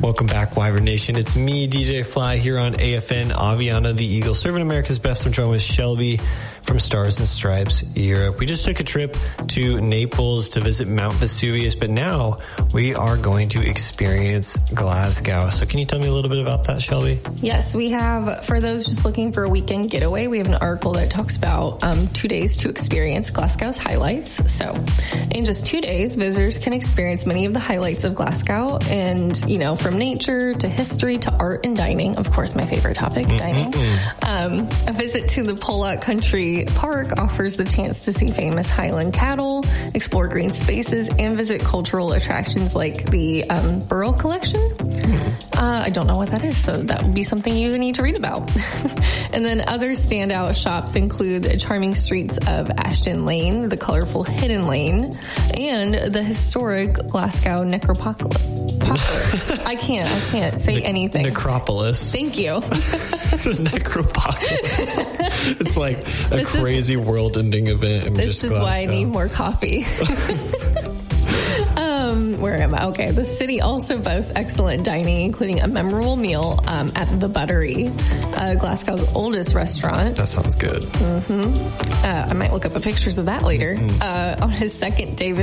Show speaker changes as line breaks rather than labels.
Welcome back, Wyvern Nation. It's me, DJ Fly, here on AFN, Aviana the Eagle, serving America's best. I'm joined with Shelby from Stars and Stripes Europe. We just took a trip to Naples to visit Mount Vesuvius, but now we are going to experience Glasgow. So can you tell me a little bit about that, Shelby?
Yes, we have, for those just looking for a weekend getaway, we have an article that talks about 2 days to experience Glasgow's highlights. So in just 2 days, visitors can experience many of the highlights of Glasgow, and, you know, from nature to history to art and dining. Of course, my favorite topic, dining. A visit to the Pollok Country Park offers the chance to see famous Highland cattle, explore green spaces, and visit cultural attractions like the Burrell Collection. I don't know what that is, so that would be something you need to read about. And then other standout shops include the charming streets of Ashton Lane, the colorful Hidden Lane, and the historic Glasgow Necropolis. I can't say anything.
Necropolis.
Thank you.
Necropolis. It's like a crazy world-ending event.
This is why I need more coffee. Where am I? Okay. The city also boasts excellent dining, including a memorable meal at the Buttery, Glasgow's oldest restaurant.
That sounds good.
I might look up pictures of that later. On his second day